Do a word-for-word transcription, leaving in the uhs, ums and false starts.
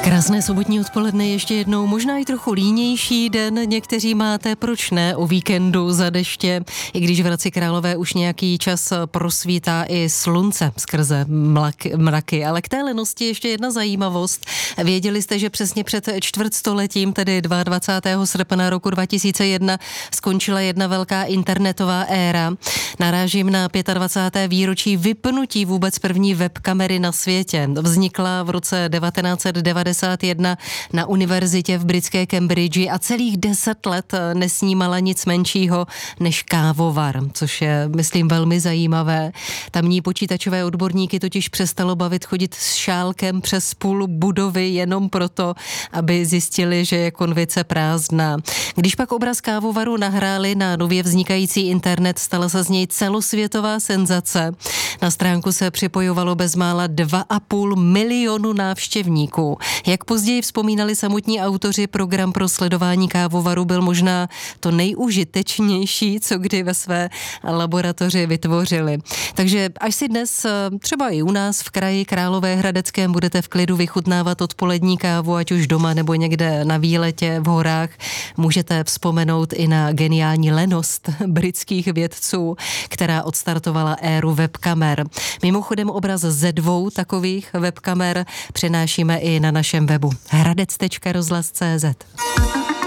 Krásné sobotní odpoledne ještě jednou, možná i trochu línější den, někteří máte, proč ne, o víkendu za deště, i když v Hradci Králové už nějaký čas prosvítá i slunce skrze mraky, mraky. Ale k té lenosti ještě jedna zajímavost. Věděli jste, že přesně před čtvrtstoletím, tedy dvacátého druhého srpna roku dva tisíce jedna, skončila jedna velká internetová éra. Narážím na dvacáté páté výročí vypnutí vůbec první webkamery na světě. Vznikla v roce devatenáct set devadesát jedna na univerzitě v britské Cambridge a celých deset let nesnímala nic menšího než kávovar, což je, myslím, velmi zajímavé. Tamní počítačové odborníky totiž přestalo bavit chodit s šálkem přes půl budovy jenom proto, aby zjistili, že je konvice prázdná. Když pak obraz kávovaru nahráli na nově vznikající internet, stala se z něj celosvětová senzace. Na stránku se připojovalo bezmála dva a půl milionu návštěvníků. Jak později vzpomínali samotní autoři, program pro sledování kávovaru byl možná to nejužitečnější, co kdy ve své laboratoři vytvořili. Takže až si dnes třeba i u nás v kraji Královéhradeckém budete v klidu vychutnávat odpolední kávu, ať už doma nebo někde na výletě v horách, můžete vzpomenout i na geniální lenost britských vědců, která odstartovala éru webkamer. Mimochodem obraz ze dvou takových webkamer přenášíme i na našem webu hradec tečka rozhlas tečka cé zet.